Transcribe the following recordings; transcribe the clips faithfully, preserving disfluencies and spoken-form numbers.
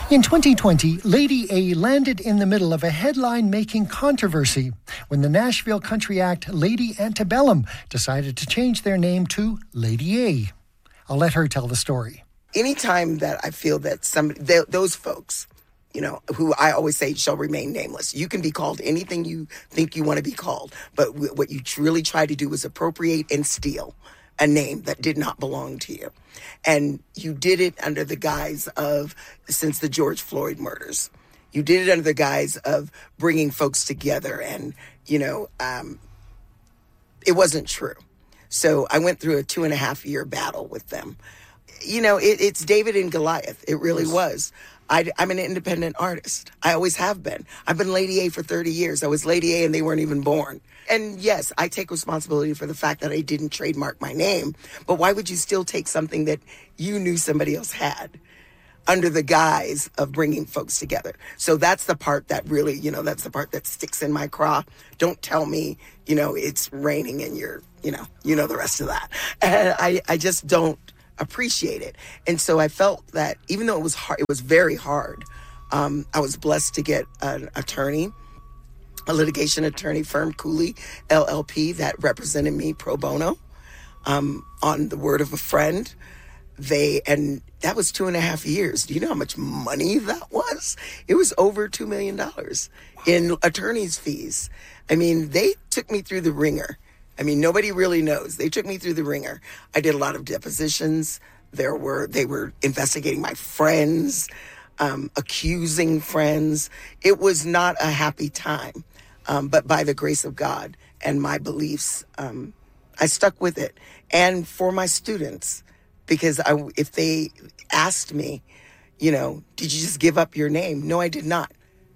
In twenty twenty, Lady A landed in the middle of a headline-making controversy when the Nashville country act Lady Antebellum decided to change their name to Lady A. I'll let her tell the story. Anytime that I feel that somebody, th- those folks, you know, who I always say shall remain nameless. You can be called anything you think you want to be called, but w- what you really try to do is appropriate and steal a name that did not belong to you. And you did it under the guise of, since the George Floyd murders, you did it under the guise of bringing folks together. And, you know, um, it wasn't true. So I went through a two and a half year battle with them. You know, it, it's David and Goliath. It really was. I, I'm an independent artist. I always have been. I've been Lady A for thirty years. I was Lady A and they weren't even born. And yes, I take responsibility for the fact that I didn't trademark my name. But why would you still take something that you knew somebody else had under the guise of bringing folks together? So that's the part that really, you know, that's the part that sticks in my craw. Don't tell me, you know, it's raining and you're, you know, you know the rest of that. And I, I just don't appreciate it. And so I felt that even though it was hard, it was very hard. Um, I was blessed to get an attorney, a litigation attorney firm, Cooley L L P, that represented me pro bono, um, on the word of a friend. They, and that was two and a half years. Do you know how much money that was? It was over two million dollars in attorney's fees. I mean, they took me through the ringer. I mean, nobody really knows. They took me through the ringer. I did a lot of depositions. There were, they were investigating my friends, um, accusing friends. It was not a happy time. Um, but by the grace of God and my beliefs, um, I stuck with it. And for my students, because I, if they asked me, you know, did you just give up your name? No, I did not.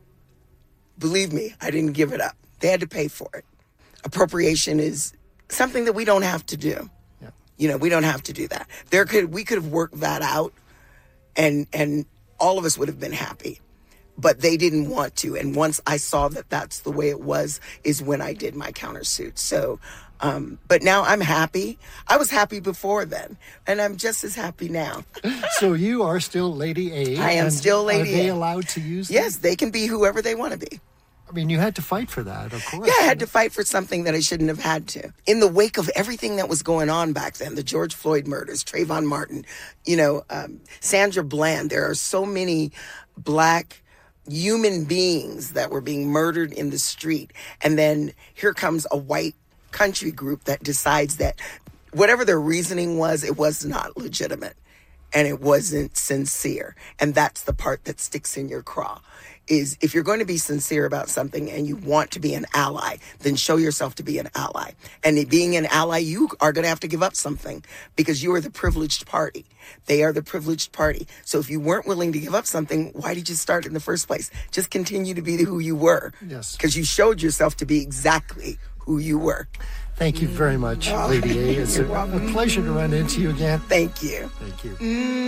Believe me, I didn't give it up. They had to pay for it. Appropriation is something that we don't have to do. Yeah. You know, we don't have to do that. There could, we could have worked that out and, and all of us would have been happy. But they didn't want to. And once I saw that that's the way it was, is when I did my countersuit. So, um, but now I'm happy. I was happy before then, and I'm just as happy now. So you are still Lady A. I am still Lady A. Are they allowed to use them? Yes, they can be whoever they want to be. I mean, you had to fight for that, of course. Yeah, I had to fight for something that I shouldn't have had to. In the wake of everything that was going on back then, the George Floyd murders, Trayvon Martin, you know, um, Sandra Bland, there are so many Black human beings that were being murdered in the street. And then here comes a white country group that decides that whatever their reasoning was, it was not legitimate and it wasn't sincere. And that's the part that sticks in your craw. Is if you're going to be sincere about something and you want to be an ally, then show yourself to be an ally. And being an ally, you are going to have to give up something because you are the privileged party. They are the privileged party. So if you weren't willing to give up something, why did you start in the first place? Just continue to be who you were. Yes. Because you showed yourself to be exactly who you were. Thank you very much, Lady A. It's a, a pleasure to run into you again. Thank you. Thank you.